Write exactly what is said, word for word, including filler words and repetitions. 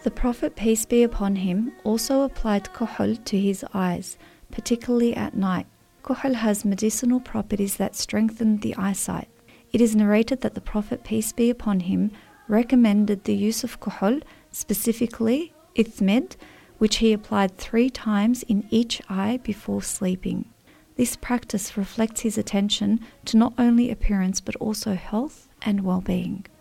The Prophet, peace be upon him, also applied kuhl to his eyes, particularly at night. Kuhl has medicinal properties that strengthen the eyesight. It is narrated that the Prophet, peace be upon him, recommended the use of kuhl, specifically ithmed, which he applied three times in each eye before sleeping. This practice reflects his attention to not only appearance but also health and well-being.